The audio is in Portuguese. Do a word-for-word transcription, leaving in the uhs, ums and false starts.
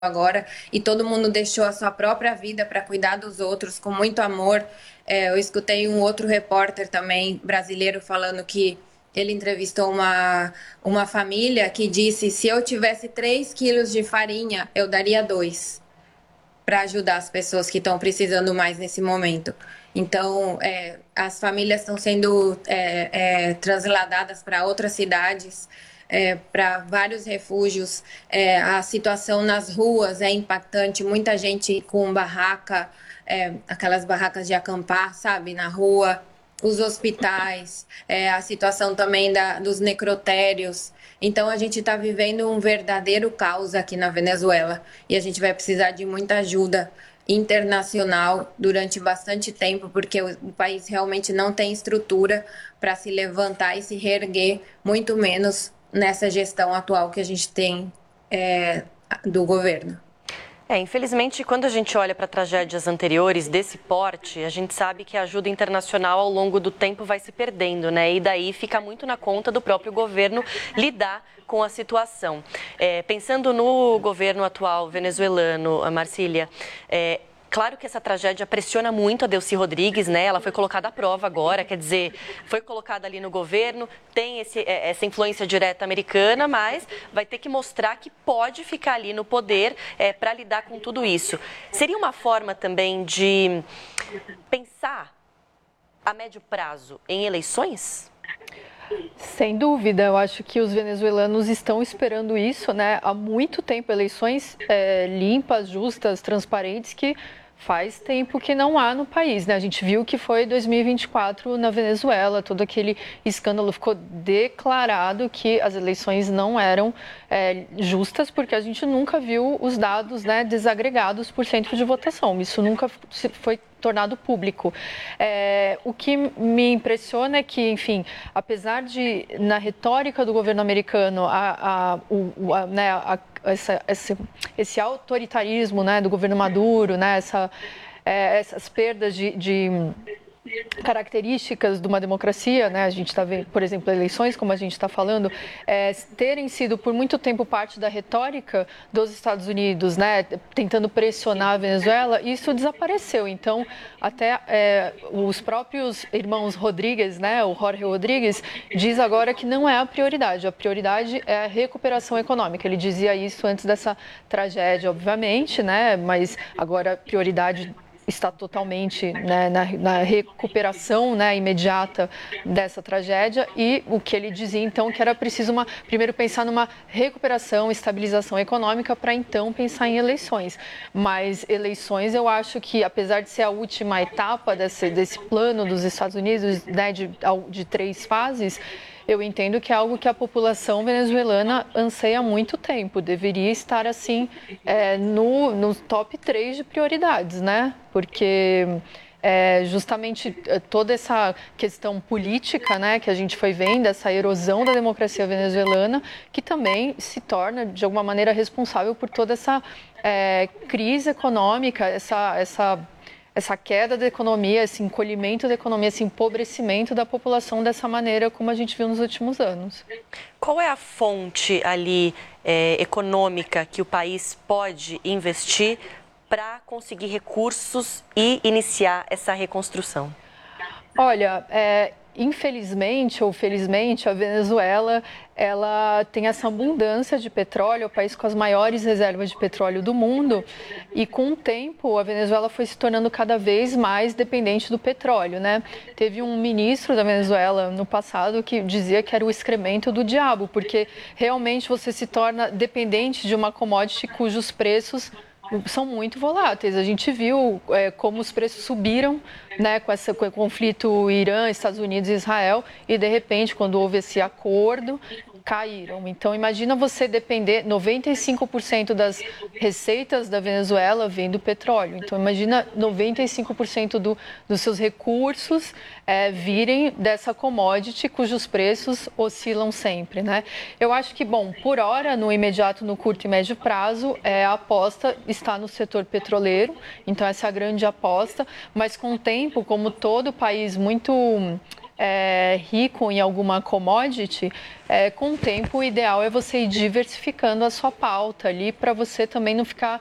agora, e todo mundo deixou a sua própria vida para cuidar dos outros com muito amor. É, eu escutei um outro repórter também brasileiro falando que ele entrevistou uma, uma família que disse: se eu tivesse três quilos de farinha, eu daria dois para ajudar as pessoas que estão precisando mais nesse momento. Então, é, as famílias estão sendo é, é, transladadas para outras cidades, é, para vários refúgios. É, a situação nas ruas é impactante, muita gente com barraca, é, aquelas barracas de acampar, sabe, na rua, os hospitais, é, a situação também da, dos necrotérios. Então, a gente está vivendo um verdadeiro caos aqui na Venezuela e a gente vai precisar de muita ajuda internacional durante bastante tempo, porque o, o país realmente não tem estrutura para se levantar e se reerguer, muito menos nessa gestão atual que a gente tem é, do governo. É, infelizmente, quando a gente olha para tragédias anteriores desse porte, a gente sabe que a ajuda internacional ao longo do tempo vai se perdendo, né? E daí fica muito na conta do próprio governo lidar com a situação. É, pensando no governo atual venezuelano, a Marcília, é, claro que essa tragédia pressiona muito a Delcy Rodrigues, né? Ela foi colocada à prova agora, quer dizer, foi colocada ali no governo, tem esse, essa influência direta americana, mas vai ter que mostrar que pode ficar ali no poder é, para lidar com tudo isso. Seria uma forma também de pensar a médio prazo em eleições? Sem dúvida, eu acho que os venezuelanos estão esperando isso, né? Há muito tempo, eleições é, limpas, justas, transparentes, que faz tempo que não há no país, né? A gente viu que foi dois mil e vinte e quatro na Venezuela, todo aquele escândalo, ficou declarado que as eleições não eram é, justas, porque a gente nunca viu os dados, né, desagregados por centro de votação. Isso nunca foi tornado público. É, o que me impressiona é que, enfim, apesar de, na retórica do governo americano, a, a, o, a, né, a, essa, esse, esse autoritarismo, né, do governo Maduro, né, essa, é, essas perdas de, de características de uma democracia, né? A gente está vendo, por exemplo, eleições, como a gente está falando, é, terem sido por muito tempo parte da retórica dos Estados Unidos, né? Tentando pressionar a Venezuela, isso desapareceu. Então, até é, os próprios irmãos Rodrigues, né? O Jorge Rodrigues diz agora que não é a prioridade. A prioridade é a recuperação econômica. Ele dizia isso antes dessa tragédia, obviamente, né? Mas agora a prioridade está totalmente, né, na, na recuperação, né, imediata dessa tragédia, e o que ele dizia então que era preciso uma, primeiro pensar numa recuperação, estabilização econômica para então pensar em eleições. Mas eleições, eu acho que, apesar de ser a última etapa desse, desse plano dos Estados Unidos, né, de, de três fases, eu entendo que é algo que a população venezuelana anseia há muito tempo. Deveria estar, assim, é, no, no top três de prioridades, né? Porque é, justamente toda essa questão política, né, que a gente foi vendo, essa erosão da democracia venezuelana, que também se torna, de alguma maneira, responsável por toda essa é, crise econômica, essa... essa essa queda da economia, esse encolhimento da economia, esse empobrecimento da população dessa maneira como a gente viu nos últimos anos. Qual é a fonte ali é, econômica que o país pode investir para conseguir recursos e iniciar essa reconstrução? Olha, é, infelizmente ou felizmente, a Venezuela ela tem essa abundância de petróleo, é o país com as maiores reservas de petróleo do mundo, e com o tempo a Venezuela foi se tornando cada vez mais dependente do petróleo, né? Teve um ministro da Venezuela no passado que dizia que era o excremento do diabo, porque realmente você se torna dependente de uma commodity cujos preços são muito voláteis. A gente viu é, como os preços subiram, né, com, essa, com o conflito Irã, Estados Unidos e Israel, e de repente, quando houve esse acordo, caíram. Então, imagina você depender, noventa e cinco por cento das receitas da Venezuela vem do petróleo. Então, imagina noventa e cinco por cento do, dos seus recursos é, virem dessa commodity cujos preços oscilam sempre, né? Eu acho que, bom, por hora, no imediato, no curto e médio prazo, é, a aposta está no setor petroleiro, então essa é a grande aposta, mas com o tempo, como todo país muito é, rico em alguma commodity, é, com o tempo o ideal é você ir diversificando a sua pauta ali para você também não ficar